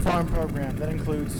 farm program that includes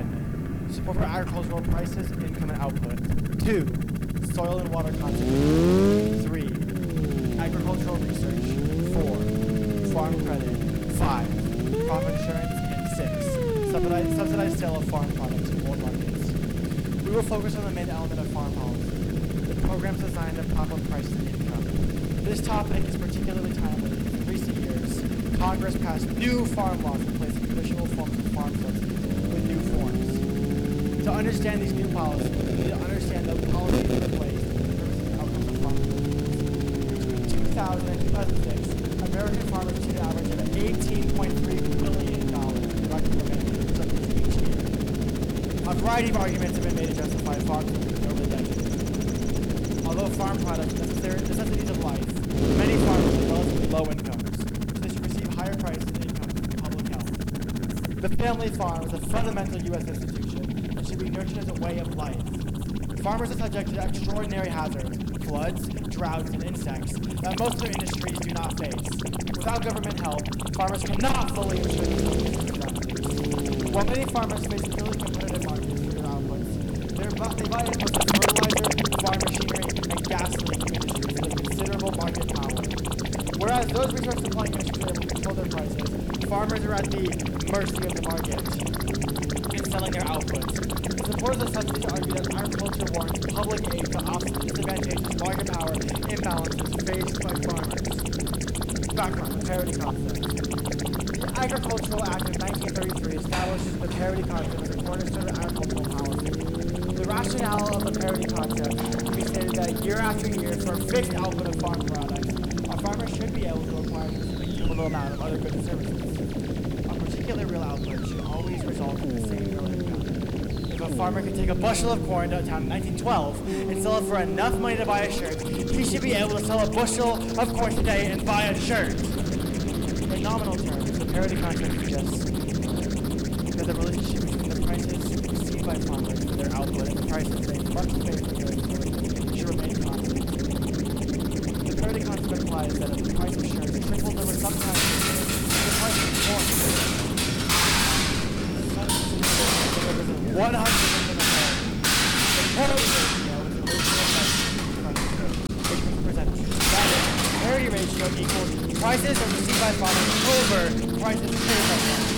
1. Support for agricultural prices, income, and output. 2. Soil and water conservation. 3. Agricultural research. 4. Farm credit. 5. Crop insurance. And 6. Subsidized sale of farm products in world markets. We will focus on the main element of farm policy. The programs designed to prop up prices and income. This topic is particularly timely because in recent years, Congress passed new farm laws replacing traditional forms of farm subsidies with new forms. To understand these new policies, we need to understand the policies that are placed and the purposes and outcomes of farm programs. Between 2000 and 2006, American farmers achieved an average of $18.3 billion in direct revenue subsidies each year. A variety of arguments have been made to justify farm subsidies over the decades. Although farm products are necessities of life, many farmers have relatively low incomes, so they should receive higher prices and income for public health. The family farm is a fundamental U.S. institution and should be nurtured as a way of life. Farmers are subject to extraordinary hazards, floods, droughts, and insects that most other industries do not face. Without government help, farmers cannot fully ensure themselves against these hazards. While many farmers face purely competitive markets for their outputs, they buy inputs like fertilizer, farm machinery, and gasoline industries with considerable market power. Whereas those resource-supplying industries are able to control their prices, farmers are at the mercy of the market in selling their outputs. The supporters of subsidies argue that agriculture warrants public aid to offset the disadvantageous market power imbalances faced by farmers. Background: the parity concept. The Agricultural Act of 1933 establishes the parity concept as a cornerstone of agricultural policy. The rationale of the parity concept can be stated that year after year, for a fixed output of farm products, a farmer should be able to acquire a cumulative amount of other goods and services. A particular real output should always result in the same real income. If a farmer can take a bushel of corn to a town in 1912 and sell it for enough money to buy a shirt, he should be able to sell a bushel of corn today and buy a shirt. In nominal terms, the parity concept suggests that the relationship between the prices received by farmers for their output and the prices they must pay for their input should remain constant. The parity concept implies that if the price of shirts triples over some time period, the price of corn delivers 100 in the the parity ratio is the ratio of prices, which was presented. That is, parity ratio equals prices are received by farmers over prices paid by farmers.